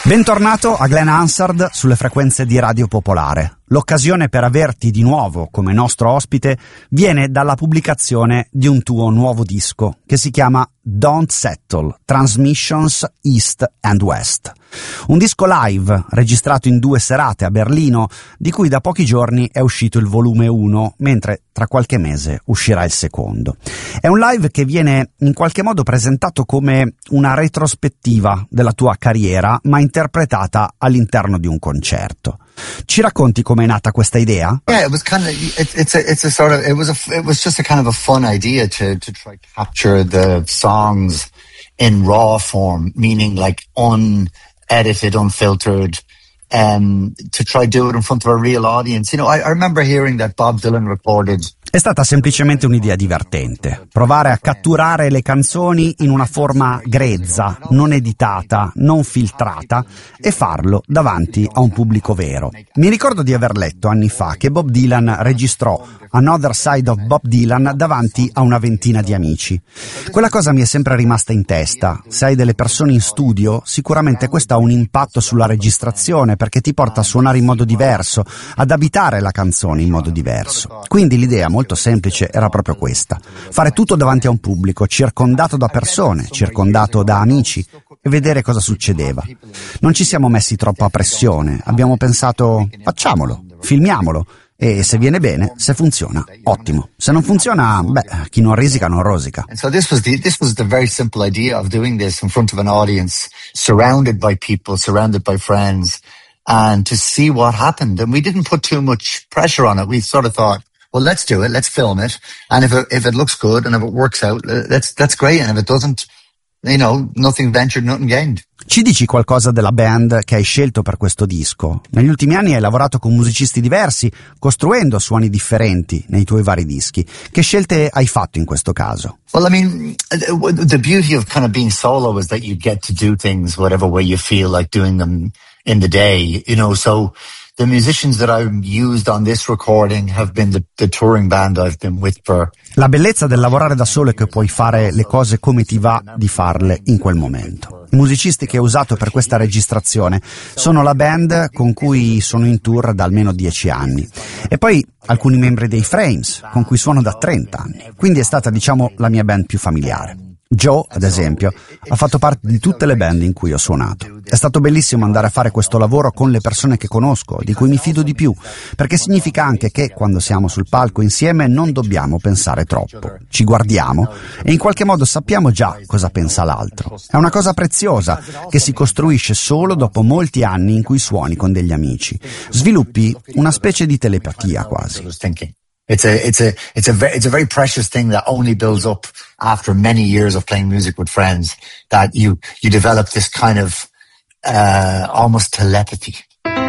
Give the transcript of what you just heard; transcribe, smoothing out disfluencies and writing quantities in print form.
Bentornato a Glen Hansard sulle frequenze di Radio Popolare. L'occasione per averti di nuovo come nostro ospite viene dalla pubblicazione di un tuo nuovo disco che si chiama Don't Settle, Transmissions East and West. Un disco live registrato in 2 serate a Berlino, di cui da pochi giorni è uscito il volume 1, mentre tra qualche mese uscirà il secondo. È un live che viene in qualche modo presentato come una retrospettiva della tua carriera, ma interpretata all'interno di un concerto. Ci racconti com'è nata questa idea? Yeah, it was kind of it was just a kind of a fun idea to try to capture the songs in raw form, meaning like unedited, unfiltered, to try to do it in front of a real audience. You know, I remember hearing that Bob Dylan recorded. È stata semplicemente un'idea divertente, provare a catturare le canzoni in una forma grezza, non editata, non filtrata, e farlo davanti a un pubblico vero. Mi ricordo di aver letto anni fa che Bob Dylan registrò Another Side of Bob Dylan davanti a una ventina di amici. Quella cosa mi è sempre rimasta in testa. Se hai delle persone in studio, sicuramente questo ha un impatto sulla registrazione, perché ti porta a suonare in modo diverso, ad abitare la canzone in modo diverso. Quindi l'idea molto semplice era proprio questa: fare tutto davanti a un pubblico, circondato da persone, circondato da amici, e vedere cosa succedeva. Non ci siamo messi troppo a pressione, abbiamo pensato facciamolo, filmiamolo, e se viene bene, se funziona, ottimo. Se non funziona, chi non risica non rosica. And so this was the very simple idea of doing this in front of an audience, surrounded by people, surrounded by friends, and to see what happened. And we didn't put too much pressure on it. We sort of thought, well, let's do it, let's film it, and if it looks good and if it works out, that's great, and if it doesn't, you know, nothing ventured, nothing gained. Ci dici qualcosa della band che hai scelto per questo disco? Negli ultimi anni hai lavorato con musicisti diversi, costruendo suoni differenti nei tuoi vari dischi. Che scelte hai fatto in questo caso? Well, I mean, the beauty of kind of being solo is that you get to do things whatever way you feel like doing them in the day, you know, so the musicians that I've used on this recording have been the touring band I've been with for. La bellezza del lavorare da solo è che puoi fare le cose come ti va di farle in quel momento. I musicisti che ho usato per questa registrazione sono la band con cui sono in tour da almeno 10 anni. E poi alcuni membri dei Frames, con cui suono da 30 anni. Quindi è stata, diciamo, la mia band più familiare. Joe, ad esempio, ha fatto parte di tutte le band in cui ho suonato. È stato bellissimo andare a fare questo lavoro con le persone che conosco, di cui mi fido di più, perché significa anche che quando siamo sul palco insieme non dobbiamo pensare troppo. Ci guardiamo e in qualche modo sappiamo già cosa pensa l'altro. È una cosa preziosa che si costruisce solo dopo molti anni in cui suoni con degli amici. Sviluppi una specie di telepatia quasi. It's a very precious thing that only builds up after many years of playing music with friends, that you develop this kind of almost telepathy.